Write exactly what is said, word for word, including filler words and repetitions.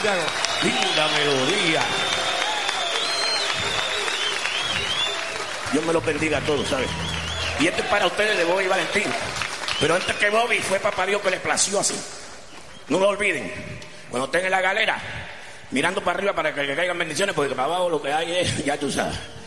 Santiago. Linda melodía. Dios me los bendiga a todos, ¿sabes? Y esto es para ustedes de Bobby Valentín. Pero antes que Bobby fue papá Dios que le plació así. No lo olviden. Cuando estén en la galera, mirando para arriba para que le caigan bendiciones, porque para abajo lo que hay es, ya tú sabes.